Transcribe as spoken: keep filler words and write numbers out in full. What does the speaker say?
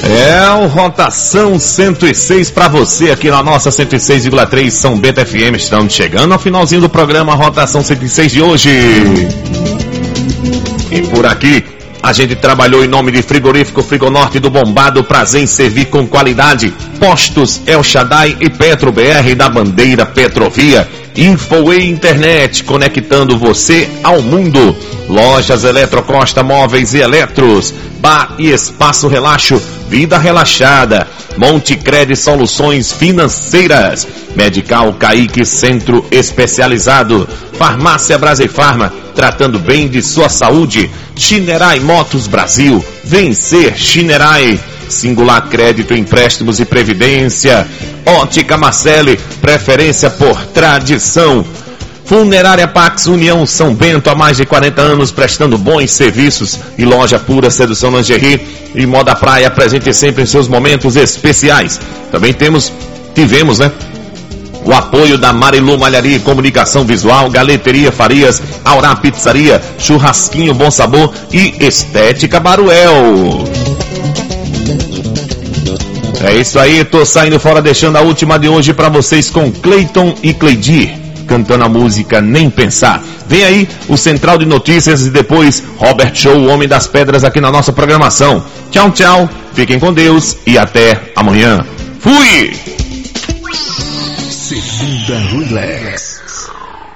É o Rotação cento e seis para você aqui na nossa cento e seis vírgula três São Bento F M. Estamos chegando ao finalzinho do programa Rotação cento e seis de hoje. E por aqui, a gente trabalhou em nome de Frigorífico Frigonorte do Bombado, prazer em servir com qualidade. Postos El Shaddai e Petro B R da Bandeira Petrovia. Infoway Internet, conectando você ao mundo. Lojas Eletrocosta Móveis e Eletros. Bar e Espaço Relaxo, vida relaxada. Monticred Soluções Financeiras. Medical Caique Centro Especializado. Farmácia Brasefarma, tratando bem de sua saúde. Shinerai Motos Brasil, vencer Shinerai. Singular Crédito, Empréstimos e Previdência. Ótica Marcele, preferência por tradição. Funerária Pax União São Bento, há mais de quarenta anos prestando bons serviços. E Loja Pura Sedução Lingerie e Moda Praia, presente sempre em seus momentos especiais. Também temos, tivemos, né? O apoio da Marilu Malharia e Comunicação Visual, Galeteria Farias, Aurá Pizzaria, Churrasquinho Bom Sabor e Estética Baruel. É isso aí, tô saindo fora, deixando a última de hoje para vocês com Cleiton e Cleidir, cantando a música Nem Pensar. Vem aí o Central de Notícias e depois Robert Show, o Homem das Pedras, aqui na nossa programação. Tchau, tchau, fiquem com Deus e até amanhã. Fui! Segunda Relax.